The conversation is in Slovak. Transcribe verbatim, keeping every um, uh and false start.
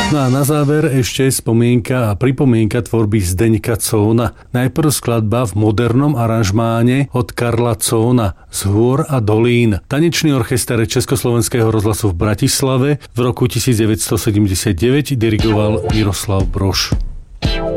No a na záver ešte spomienka a pripomienka tvorby Zdeňka Cóna. Najprv skladba v modernom aranžmáne od Karla Cóna Z hôr a dolín. Tanečný orchester Československého rozhlasu v Bratislave v roku devätnásťsedemdesiatdeväť dirigoval Miroslav Brož.